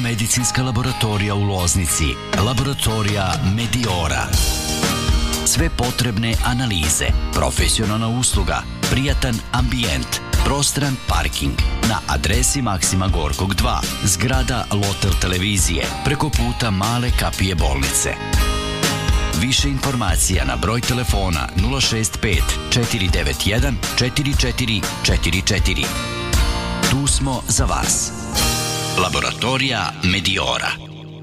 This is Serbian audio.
Biomedicinska laboratorija u Loznici, laboratorija Mediora. Sve potrebne analize, profesionalna usluga, prijatan ambijent, prostran parking. Na adresi Maksima Gorkog 2, zgrada Lotel televizije, preko puta Male kapije bolnice. Više informacija na broj telefona 065 491 4444. Tu smo za vas. Laboratorija Mediora.